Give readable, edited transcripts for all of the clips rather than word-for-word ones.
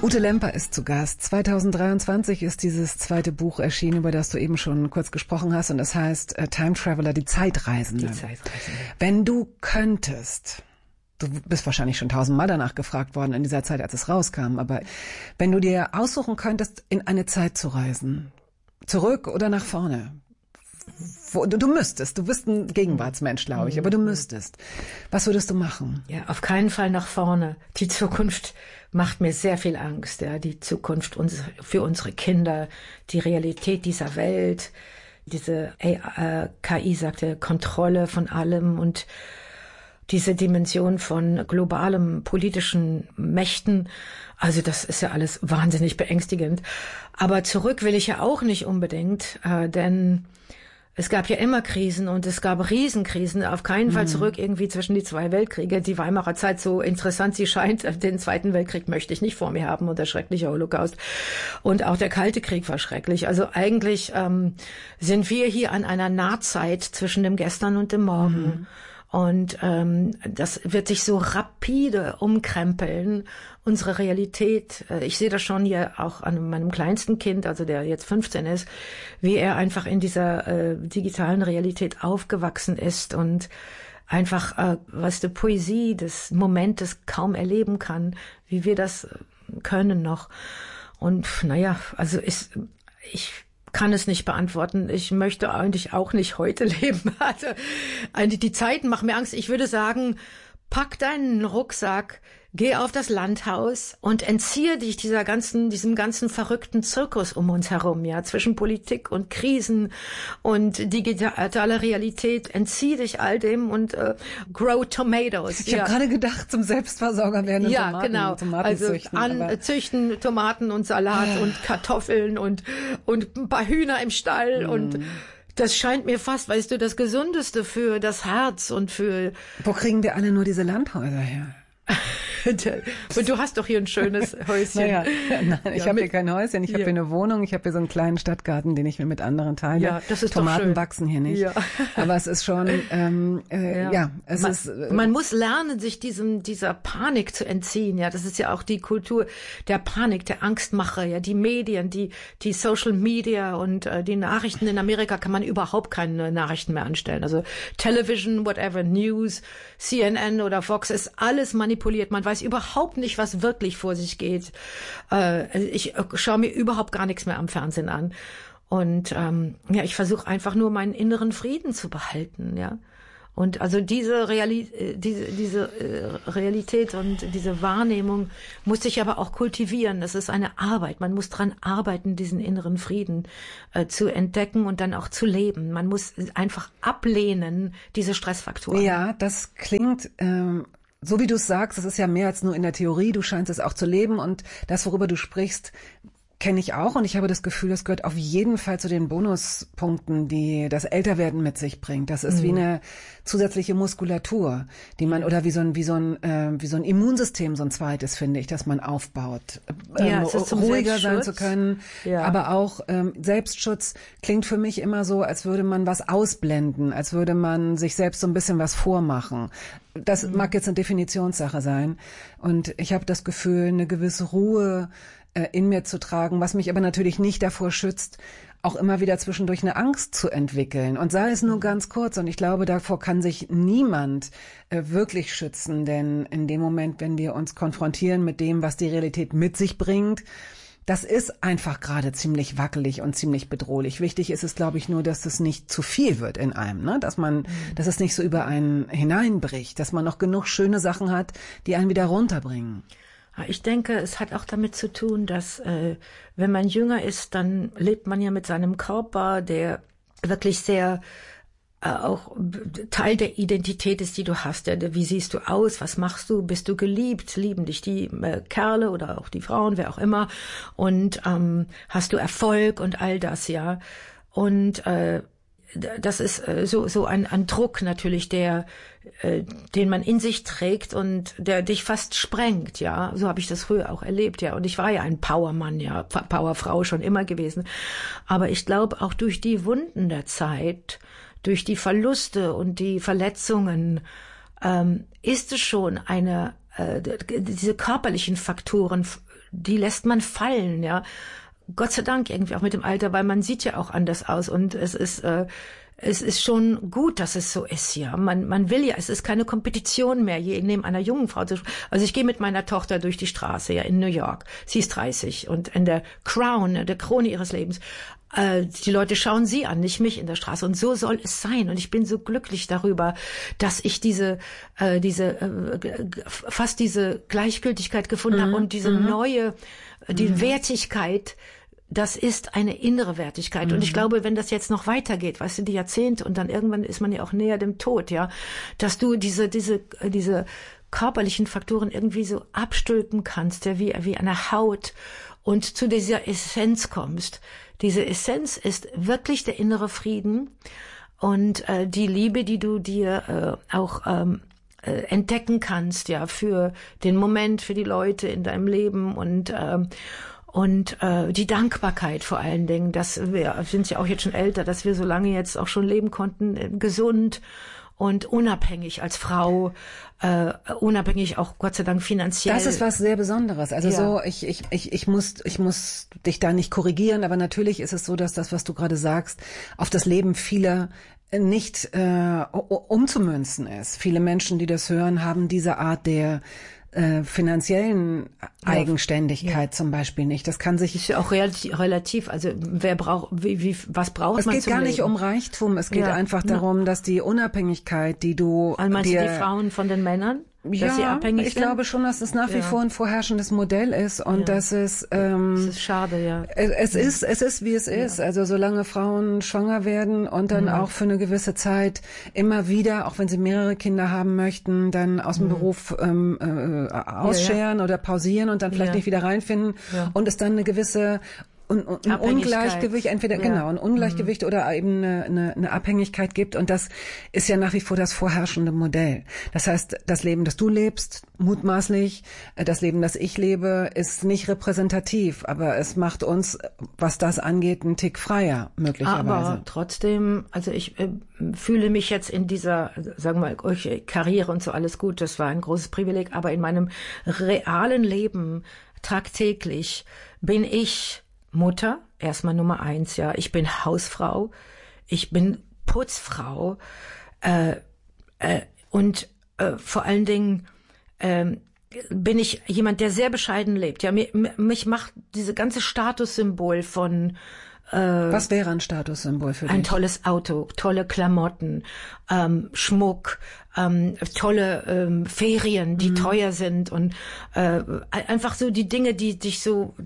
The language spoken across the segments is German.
Ute Lemper ist zu Gast. 2023 ist dieses zweite Buch erschienen, über das du eben schon kurz gesprochen hast. Und das heißt Time Traveler, die Zeitreisende. Die Zeitreisende. Wenn du könntest, du bist wahrscheinlich schon 1000-mal danach gefragt worden in dieser Zeit, als es rauskam, aber wenn du dir aussuchen könntest, in eine Zeit zu reisen, zurück oder nach vorne, du müsstest, du bist ein Gegenwartsmensch, glaube ich, aber du müsstest. Was würdest du machen? Ja, auf keinen Fall nach vorne. Die Zukunft macht mir sehr viel Angst. Ja, die Zukunft für unsere Kinder, die Realität dieser Welt, diese KI sagte Kontrolle von allem und diese Dimension von globalem politischen Mächten. Also das ist ja alles wahnsinnig beängstigend. Aber zurück will ich ja auch nicht unbedingt, denn es gab ja immer Krisen und es gab Riesenkrisen. Auf keinen Fall zurück irgendwie zwischen die zwei Weltkriege. Die Weimarer Zeit, so interessant sie scheint, den Zweiten Weltkrieg möchte ich nicht vor mir haben und der schreckliche Holocaust. Und auch der Kalte Krieg war schrecklich. Also eigentlich sind wir hier an einer Nahzeit zwischen dem Gestern und dem Morgen. Und das wird sich so rapide umkrempeln, unsere Realität. Ich sehe das schon hier auch an meinem kleinsten Kind, also der jetzt 15 ist, wie er einfach in dieser digitalen Realität aufgewachsen ist und einfach, was die Poesie des Momentes kaum erleben kann, wie wir das können noch. Und naja, also ich kann es nicht beantworten. Ich möchte eigentlich auch nicht heute leben. Also die Zeiten machen mir Angst. Ich würde sagen, pack deinen Rucksack, geh auf das Landhaus und entziehe dich diesem ganzen verrückten Zirkus um uns herum, ja, zwischen Politik und Krisen und digitale Realität. Entziehe dich all dem und grow tomatoes. Ich habe gerade gedacht, zum Selbstversorger werden und ja, genau. Tomaten also züchten. Züchten Tomaten und Salat und Kartoffeln und ein paar Hühner im Stall und das scheint mir fast, weißt du, das Gesundeste für das Herz und für... Wo kriegen wir alle nur diese Landhäuser her? Und du hast doch hier ein schönes Häuschen. Naja, nein, ich habe hier kein Häuschen, ich habe hier eine Wohnung, ich habe hier so einen kleinen Stadtgarten, den ich mir mit anderen teile. Ja, das ist Tomaten doch schön. Wachsen hier nicht. Ja. Aber es ist schon, man muss lernen, sich dieser Panik zu entziehen. Ja, das ist ja auch die Kultur der Panik, der Angstmache. Ja, die Medien, die Social Media und die Nachrichten in Amerika kann man überhaupt keine Nachrichten mehr anstellen. Also Television, whatever, News, CNN oder Fox ist alles manipuliert. Man weiß überhaupt nicht, was wirklich vor sich geht. Ich schaue mir überhaupt gar nichts mehr am Fernsehen an. Und ich versuche einfach nur meinen inneren Frieden zu behalten, ja. Und also diese Realität und diese Wahrnehmung muss sich aber auch kultivieren. Das ist eine Arbeit. Man muss dran arbeiten, diesen inneren Frieden zu entdecken und dann auch zu leben. Man muss einfach ablehnen, diese Stressfaktoren. Ja, das klingt... so wie du es sagst, das ist ja mehr als nur in der Theorie, du scheinst es auch zu leben und das, worüber du sprichst, kenne ich auch und ich habe das Gefühl, das gehört auf jeden Fall zu den Bonuspunkten, die das Älterwerden mit sich bringt. Das ist wie eine zusätzliche Muskulatur, die man oder wie so ein Immunsystem, so ein zweites, finde ich, dass man aufbaut, ruhiger sein zu können, aber auch Selbstschutz klingt für mich immer so, als würde man was ausblenden, als würde man sich selbst so ein bisschen was vormachen. Das mag jetzt eine Definitionssache sein und ich habe das Gefühl, eine gewisse Ruhe in mir zu tragen, was mich aber natürlich nicht davor schützt, auch immer wieder zwischendurch eine Angst zu entwickeln. Und sei es nur ganz kurz. Und ich glaube, davor kann sich niemand wirklich schützen. Denn in dem Moment, wenn wir uns konfrontieren mit dem, was die Realität mit sich bringt, das ist einfach gerade ziemlich wackelig und ziemlich bedrohlich. Wichtig ist es, glaube ich, nur, dass es nicht zu viel wird in einem, ne? Dass es nicht so über einen hineinbricht, dass man noch genug schöne Sachen hat, die einen wieder runterbringen. Ich denke, es hat auch damit zu tun, dass wenn man jünger ist, dann lebt man ja mit seinem Körper, der wirklich sehr auch Teil der Identität ist, die du hast. Wie siehst du aus? Was machst du? Bist du geliebt? Lieben dich die Kerle oder auch die Frauen, wer auch immer? Und hast du Erfolg und all das, ja? Und das ist so ein Druck natürlich, den man in sich trägt und der dich fast sprengt, ja. So habe ich das früher auch erlebt, ja. Und ich war ja ein Powermann, ja, Powerfrau schon immer gewesen. Aber ich glaube, auch durch die Wunden der Zeit, durch die Verluste und die Verletzungen, ist es schon diese körperlichen Faktoren die lässt man fallen, ja. Gott sei Dank irgendwie auch mit dem Alter, weil man sieht ja auch anders aus und es ist schon gut, dass es so ist, ja. Man will ja, es ist keine Kompetition mehr, je neben einer jungen Frau. Also ich gehe mit meiner Tochter durch die Straße, ja, in New York. Sie ist 30 und in der Crown, der Krone ihres Lebens. Die Leute schauen sie an, nicht mich in der Straße. Und so soll es sein. Und ich bin so glücklich darüber, dass ich fast diese Gleichgültigkeit gefunden habe und diese neue, die Wertigkeit. Das ist eine innere Wertigkeit. Und ich glaube, wenn das jetzt noch weitergeht, weißt du, die Jahrzehnte und dann irgendwann ist man ja auch näher dem Tod, ja, dass du diese körperlichen Faktoren irgendwie so abstülpen kannst, ja, wie eine Haut und zu dieser Essenz kommst. Diese Essenz ist wirklich der innere Frieden und die Liebe, die du dir auch entdecken kannst, ja, für den Moment, für die Leute in deinem Leben und die Dankbarkeit vor allen Dingen, dass wir sind ja auch jetzt schon älter, dass wir so lange jetzt auch schon leben konnten, gesund und unabhängig als Frau, unabhängig auch Gott sei Dank finanziell. Das ist was sehr Besonderes. Also so, ich muss dich da nicht korrigieren, aber natürlich ist es so, dass das, was du gerade sagst, auf das Leben vieler nicht umzumünzen ist. Viele Menschen, die das hören, haben diese Art der finanziellen Eigenständigkeit zum Beispiel nicht. Das kann sich ist ja auch relativ. Also wer braucht, was braucht man? Es geht gar nicht um Reichtum. Es geht einfach darum, dass die Unabhängigkeit, die du meinst du die Frauen von den Männern? Dass sie abhängig ich sind? glaube schon, dass es nach wie vor ein vorherrschendes Modell ist und dass es das ist schade, ja. Es ist wie es ist. Also solange Frauen schwanger werden und dann auch für eine gewisse Zeit immer wieder, auch wenn sie mehrere Kinder haben möchten, dann aus dem Beruf ausscheren oder pausieren und dann vielleicht nicht wieder reinfinden und es dann eine gewisse ein Ungleichgewicht, entweder ein Ungleichgewicht oder eben eine Abhängigkeit gibt. Und das ist ja nach wie vor das vorherrschende Modell. Das heißt, das Leben, das du lebst, mutmaßlich, das Leben, das ich lebe, ist nicht repräsentativ, aber es macht uns, was das angeht, einen Tick freier, möglicherweise. Aber trotzdem, also ich fühle mich jetzt in dieser, sagen wir mal, Karriere und so alles gut, das war ein großes Privileg, aber in meinem realen Leben tagtäglich bin ich Mutter, erstmal Nummer 1, ja. Ich bin Hausfrau, ich bin Putzfrau und vor allen Dingen bin ich jemand, der sehr bescheiden lebt. Ja, mich macht diese ganze Statussymbol von was wäre ein Statussymbol für dich? Ein tolles Auto, tolle Klamotten, Schmuck, tolle Ferien, die teuer sind und einfach so die Dinge, die dich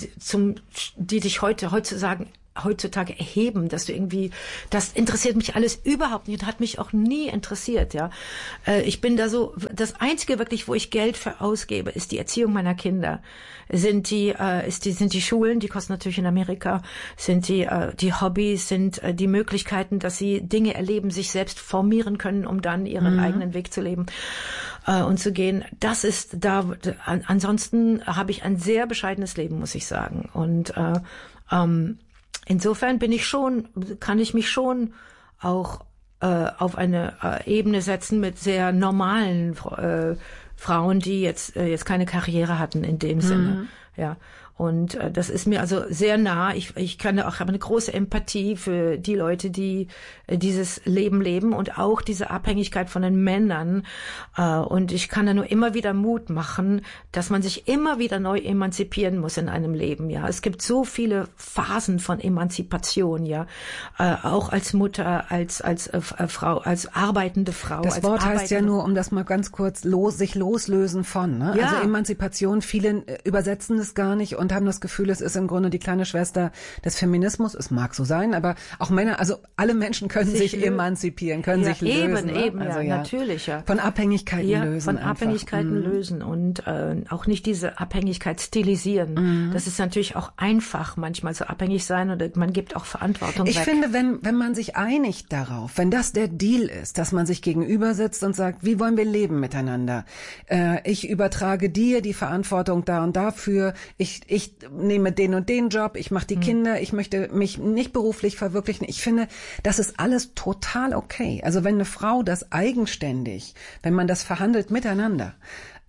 heutzutage erheben, dass du irgendwie, das interessiert mich alles überhaupt nicht und hat mich auch nie interessiert, ja. Ich bin da so, das Einzige wirklich, wo ich Geld für ausgebe, ist die Erziehung meiner Kinder. Sind die Schulen, die kosten natürlich in Amerika, sind die Hobbys, sind die Möglichkeiten, dass sie Dinge erleben, sich selbst formieren können, um dann ihren eigenen Weg zu leben und zu gehen. Das ist da, ansonsten habe ich ein sehr bescheidenes Leben, muss ich sagen. Und insofern kann ich mich schon auch auf eine Ebene setzen mit sehr normalen Frauen, die jetzt keine Karriere hatten in dem Sinne, ja. Und das ist mir also sehr nah. Ich habe eine große Empathie für die Leute, die dieses Leben leben und auch diese Abhängigkeit von den Männern. Und ich kann da nur immer wieder Mut machen, dass man sich immer wieder neu emanzipieren muss in einem Leben. Ja, es gibt so viele Phasen von Emanzipation. Ja, auch als Mutter, als Frau, als arbeitende Frau. Das Wort heißt ja nur, um das mal ganz kurz sich loslösen von. Ne? Ja. Also Emanzipation. Viele übersetzen es gar nicht und haben das Gefühl, es ist im Grunde die kleine Schwester des Feminismus. Es mag so sein, aber auch Männer, also alle Menschen können sich emanzipieren, können sich lösen. Eben, also natürlich, ja. Von Abhängigkeiten lösen. Von Abhängigkeiten lösen und auch nicht diese Abhängigkeit stilisieren. Das ist natürlich auch einfach, manchmal so abhängig sein oder man gibt auch Verantwortung weg. Ich finde, wenn man sich einigt darauf, wenn das der Deal ist, dass man sich gegenüber sitzt und sagt, wie wollen wir leben miteinander? Ich übertrage dir die Verantwortung da und dafür. Ich nehme den und den Job, ich mache die Kinder, ich möchte mich nicht beruflich verwirklichen. Ich finde, das ist alles total okay. Also wenn eine Frau das eigenständig, wenn man das verhandelt miteinander,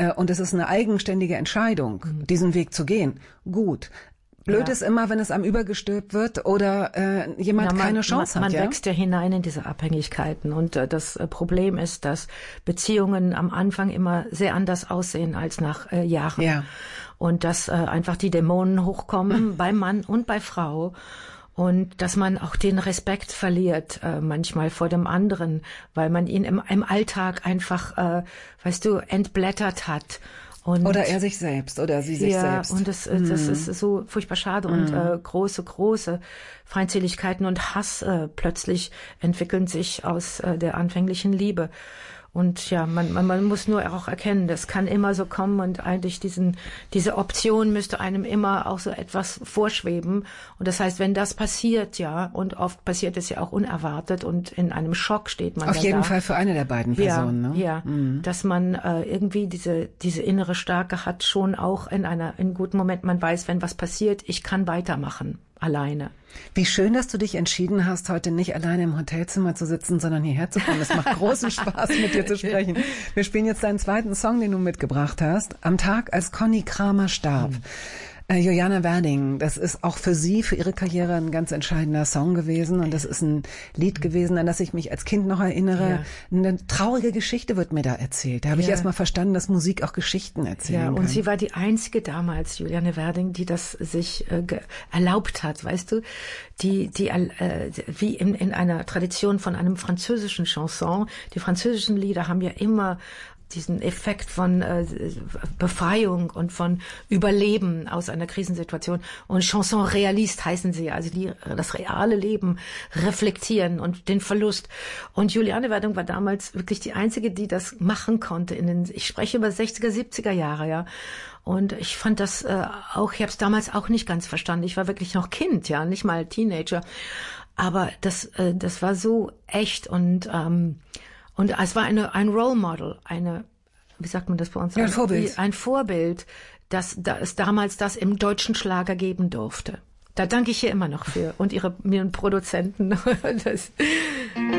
und es ist eine eigenständige Entscheidung, diesen Weg zu gehen, gut. Blöd ist immer, wenn es einem übergestülpt wird oder jemand keine Chance hat. Man wächst ja hinein in diese Abhängigkeiten und das Problem ist, dass Beziehungen am Anfang immer sehr anders aussehen als nach Jahren. Ja. Und dass einfach die Dämonen hochkommen bei Mann und bei Frau. Und dass man auch den Respekt verliert, manchmal vor dem anderen, weil man ihn im Alltag einfach, entblättert hat. Und oder er sich selbst oder sie sich selbst. Ja, und das ist so furchtbar schade und große Feindseligkeiten und Hass plötzlich entwickeln sich aus der anfänglichen Liebe. Und ja, man muss nur auch erkennen, das kann immer so kommen und eigentlich diese Option müsste einem immer auch so etwas vorschweben. Und das heißt, wenn das passiert, ja, und oft passiert es ja auch unerwartet und in einem Schock steht man auf jeden Fall für eine der beiden Personen, ne? Ja, dass man irgendwie diese innere Stärke hat, schon auch in einem guten Moment, man weiß, wenn was passiert, ich kann weitermachen. Alleine. Wie schön, dass du dich entschieden hast, heute nicht alleine im Hotelzimmer zu sitzen, sondern hierher zu kommen. Es macht großen Spaß, mit dir zu sprechen. Wir spielen jetzt deinen zweiten Song, den du mitgebracht hast. Am Tag, als Conny Kramer starb. Juliane Werding, das ist auch für sie, für ihre Karriere ein ganz entscheidender Song gewesen und das ist ein Lied gewesen, an das ich mich als Kind noch erinnere. Ja. Eine traurige Geschichte wird mir da erzählt. Da habe ich erst mal verstanden, dass Musik auch Geschichten erzählen kann. Und sie war die einzige damals, Juliane Werding, die das sich erlaubt hat, weißt du, die wie in einer Tradition von einem französischen Chanson. Die französischen Lieder haben ja immer diesen Effekt von Befreiung und von Überleben aus einer Krisensituation. Und Chanson réaliste heißen sie, also die das reale Leben reflektieren und den Verlust. Und Juliane Werding war damals wirklich die einzige, die das machen konnte. Ich spreche über 60er, 70er Jahre, ja. Und ich fand das auch, ich habe es damals auch nicht ganz verstanden. Ich war wirklich noch Kind, ja, nicht mal Teenager. Aber das war so echt und es war ein Role Model, wie sagt man das bei uns? Ja, ein Vorbild, dass es damals das im deutschen Schlager geben durfte. Da danke ich ihr immer noch für und ihren Produzenten.